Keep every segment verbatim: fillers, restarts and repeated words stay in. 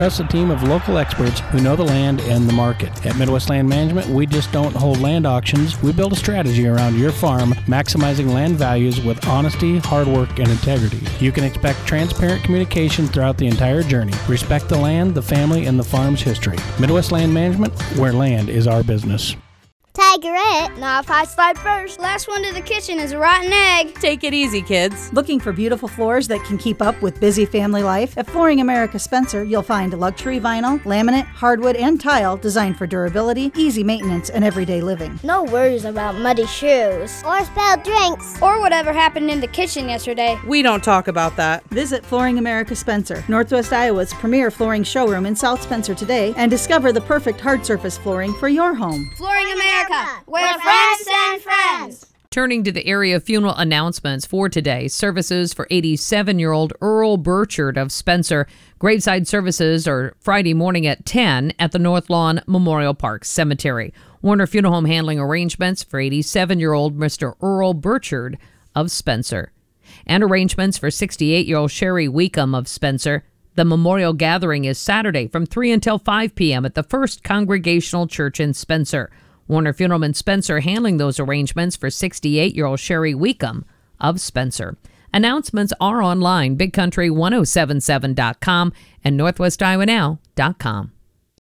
Trust a team of local experts who know the land and the market. At Midwest Land Management, we just don't hold land auctions. We build a strategy around your farm, maximizing land values with honesty, hard work, and integrity. You can expect transparent communication throughout the entire journey. Respect the land, the family, and the farm's history. Midwest Land Management, where land is our business. Tigerette, not if I slide first. Last one to the kitchen is a rotten egg. Take it easy, kids. Looking for beautiful floors that can keep up with busy family life? At Flooring America Spencer, you'll find luxury vinyl, laminate, hardwood, and tile designed for durability, easy maintenance, and everyday living. No worries about muddy shoes. Or spilled drinks. Or whatever happened in the kitchen yesterday. We don't talk about that. Visit Flooring America Spencer, Northwest Iowa's premier flooring showroom in South Spencer today, and discover the perfect hard surface flooring for your home. Flooring America. Where friends send friends. Turning to the area funeral announcements for today, services for eighty-seven-year-old Earl Burchard of Spencer. Graveside services are Friday morning at ten at the North Lawn Memorial Park Cemetery. Warner Funeral Home handling arrangements for eighty-seven-year-old Mister Earl Burchard of Spencer. And arrangements for sixty-eight-year-old Sherry Weekham of Spencer. The memorial gathering is Saturday from three until five p.m. at the First Congregational Church in Spencer. Warner Funeralman Spencer handling those arrangements for sixty-eight-year-old Sherry Weekham of Spencer. Announcements are online, big country ten seventy-seven dot com and northwest iowa now dot com.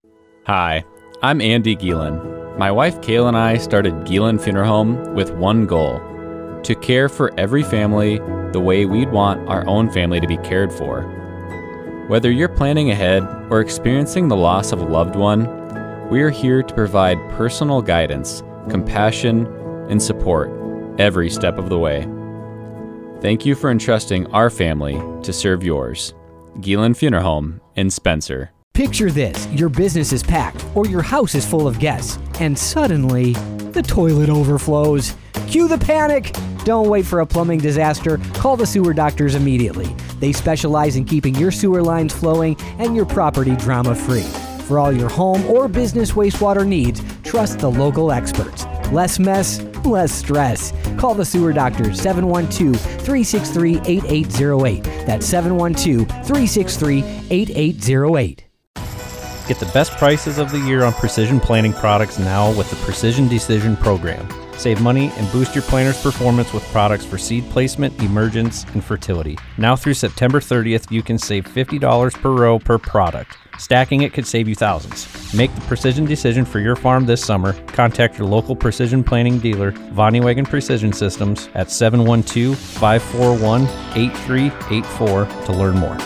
Hi, I'm Andy Gielen. My wife Kayla and I started Gielen Funeral Home with one goal: to care for every family the way we'd want our own family to be cared for. Whether you're planning ahead or experiencing the loss of a loved one, we are here to provide personal guidance, compassion, and support every step of the way. Thank you for entrusting our family to serve yours. Gielen Funeral Home in Spencer. Picture this: your business is packed or your house is full of guests, and suddenly the toilet overflows. Cue the panic! Don't wait for a plumbing disaster. Call the Sewer Doctors immediately. They specialize in keeping your sewer lines flowing and your property drama-free. For all your home or business wastewater needs, trust the local experts. Less mess, less stress. Call the Sewer Doctors, seven one two, three six three, eight eight zero eight. That's seven one two, three six three, eight eight zero eight. Get the best prices of the year on precision planting products now with the Precision Decision program. Save money and boost your planter's performance with products for seed placement, emergence, and fertility. Now through September thirtieth, you can save fifty dollars per row per product. Stacking it could save you thousands. Make the precision decision for your farm this summer. Contact your local precision planting dealer, Vonnewagen Precision Systems, at seven one two, five four one, eight three eight four to learn more.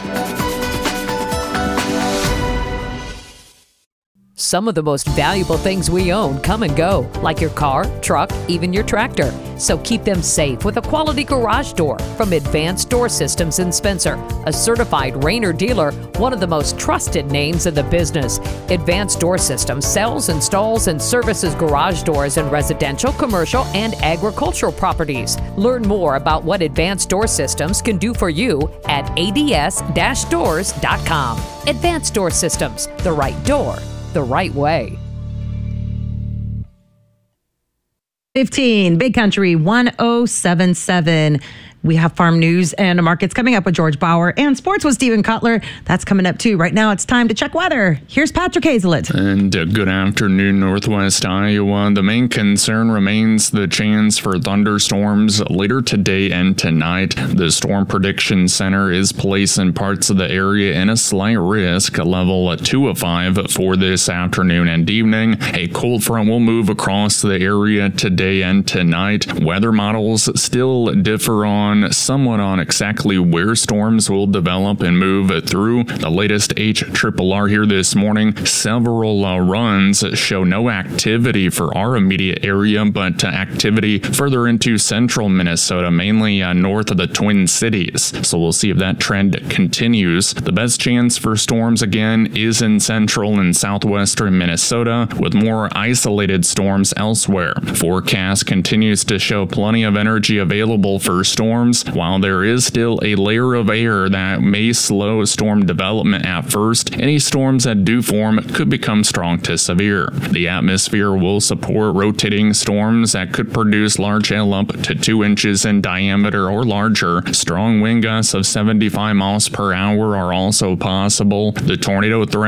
Some of the most valuable things we own come and go, like your car, truck, even your tractor. So keep them safe with a quality garage door from Advanced Door Systems in Spencer, a certified Rainer dealer, one of the most trusted names in the business. Advanced Door Systems sells, installs, and services garage doors in residential, commercial, and agricultural properties. Learn more about what Advanced Door Systems can do for you at A D S dash doors dot com. Advanced Door Systems, the right door, the right way. fifteen, Big Country ten seventy-seven. We have farm news and markets coming up with George Bauer, and sports with Stephen Cutler. That's coming up too. Right now, it's time to check weather. Here's Patrick Hazelet. And uh, good afternoon, Northwest Iowa. The main concern remains the chance for thunderstorms later today and tonight. The Storm Prediction Center is placing parts of the area in a slight risk, level two of five for this afternoon and evening. A cold front will move across the area today and tonight. Weather models still differ on somewhat on exactly where storms will develop and move through. The latest H R R R here this morning, several uh, runs show no activity for our immediate area, but uh, activity further into central Minnesota, mainly uh, north of the Twin Cities. So we'll see if that trend continues. The best chance for storms again is in central and southwestern Minnesota, with more isolated storms elsewhere. Forecast continues to show plenty of energy available for storms. While there is still a layer of air that may slow storm development at first, any storms that do form could become strong to severe. The atmosphere will support rotating storms that could produce large hail up to two inches in diameter or larger. Strong wind gusts of seventy-five miles per hour are also possible. The tornado threat